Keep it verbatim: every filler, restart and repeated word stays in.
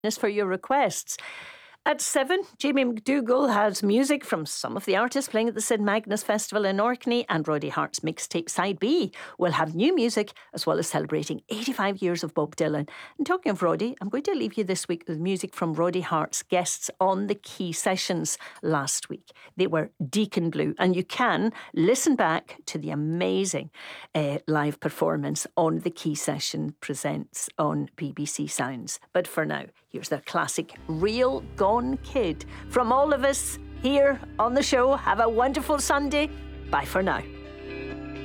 for your requests. At seven, Jamie McDougall has music from some of the artists playing at the Sid Magnus Festival in Orkney, and Roddy Hart's mixtape Side B will have new music as well as celebrating eighty-five years of Bob Dylan. And talking of Roddy, I'm going to leave you this week with music from Roddy Hart's guests on the Key Sessions last week. They were Deacon Blue, and you can listen back to the amazing uh, live performance on the Key Session Presents on B B C Sounds. But for now, here's their classic Real Gone Kid. From all of us here on the show, have a wonderful Sunday. Bye for now.